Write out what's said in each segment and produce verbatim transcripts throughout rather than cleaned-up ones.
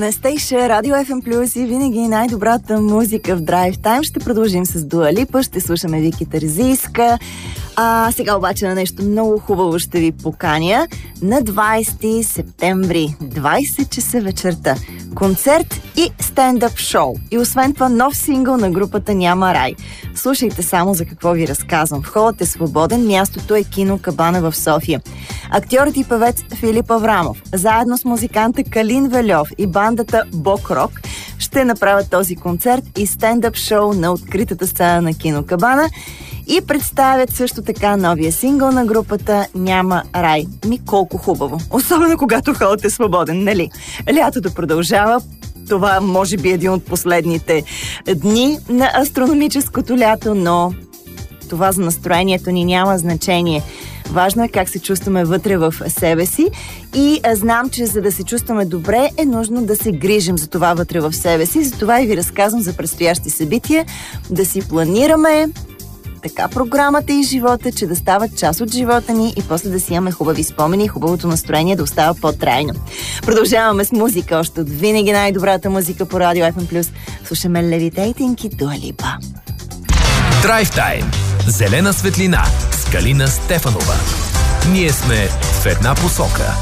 На Стейша, Радио Еф Ем Плюс и винаги най-добрата музика в Драйв Тайм. Ще продължим с Дуа Липа, ще слушаме Вики Терзийска. А сега обаче на нещо много хубаво ще ви поканя. На двайсети септември, двайсет часа вечерта. Концерт и стендъп шоу. И освен това нов сингъл на групата Няма рай. Слушайте само за какво ви разказвам. Входът е свободен, мястото е кино Кабана в София. Актьорът и певец Филип Аврамов, заедно с музиканта Калин Вельов и бандата Бок Рок, ще направят този концерт и стендъп шоу на откритата сцена на кино Кабана и представят също така новия сингъл на групата Няма рай. Ми колко хубаво. Особено когато входът е свободен, нали? Лятото продължава. Това може би е един от последните дни на астрономическото лято, но това за настроението ни няма значение. Важно е как се чувстваме вътре в себе си и а, знам, че за да се чувстваме добре е нужно да се грижим за това вътре в себе си. Затова и ви разказвам за предстоящи събития, да си планираме така програмата и живота, че да стават част от живота ни и после да си имаме хубави спомени и хубавото настроение да остава по-трайно. Продължаваме с музика, още от винаги най-добрата музика по Радио Еф Ем Плюс. Слушаме Levitating и Дуа Липа. Драйв Тайм. Зелена светлина с Калина Стефанова. Ние сме в една посока.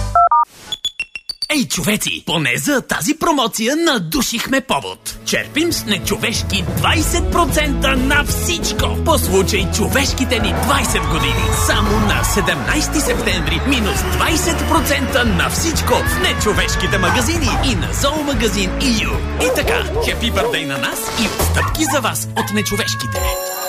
Ей, човеци, поне за тази промоция надушихме повод. Черпим с нечовешки двайсет процента на всичко. По случай човешките ни двайсет години. Само на седемнайсети септември минус двайсет процента на всичко в нечовешките магазини и на зоомагазин и ю. И така, хепи бърдей на нас и стъпки за вас от нечовешките.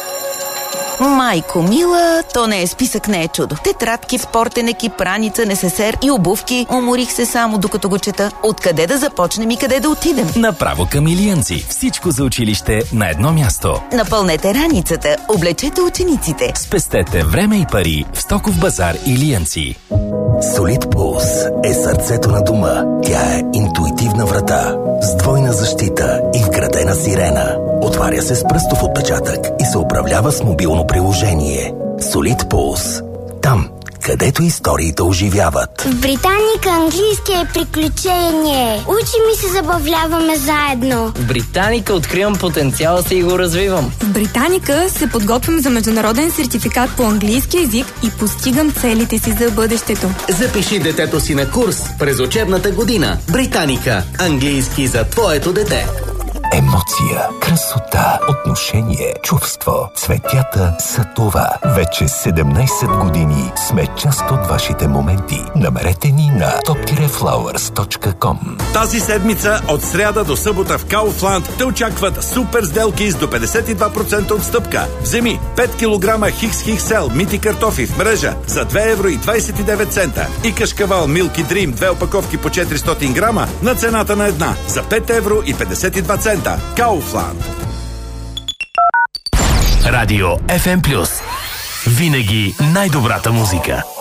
Майко мила, то не е списък, не е чудо. Тетрадки, спортен екип, раница, несесер и обувки. Уморих се само докато го чета. Откъде да започнем и къде да отидем? Направо към Илиянци. Всичко за училище на едно място. Напълнете раницата, облечете учениците. Спестете време и пари в Стоков базар Илиянци. Солид Пулс е сърцето на дома. Тя е интуитивна врата с двойна защита и вградена сирена. Отваря се с пръстов отпечатък и се управлява с мобилно приложение. Солид Пулс. Там, където историите оживяват. В Британика английски е приключение. Учим и се забавляваме заедно. В Британика откривам потенциала си и го развивам. В Британика се подготвям за международен сертификат по английски език и постигам целите си за бъдещето. Запиши детето си на курс през учебната година. Британика. Английски за твоето дете. Емоция, красота, отношение, чувство. Цветята са това. Вече седемнайсет години сме част от вашите моменти. Намерете ни на топ флауърс точка ком. Тази седмица от сряда до събота в Kaufland те очакват супер сделки с до петдесет и два процента отстъпка. Вземи пет килограма Хикс Хиксел мити картофи в мрежа за две евро и двайсет и девет цента и кашкавал Milky Dream две опаковки по четиристотин грама на цената на една за пет евро и петдесет и два цента. Kaufland. Радио Еф Ем Плюс. Винаги най-добрата музика.